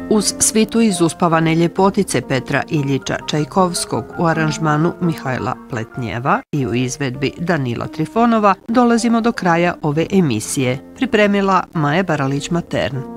Uz svitu iz Uspavane ljepotice Petra Iljiča Čajkovskog u aranžmanu Mihajla Pletnjeva i u izvedbi Danila Trifonova dolazimo do kraja ove emisije. Pripremila Maja Baralić-Matern.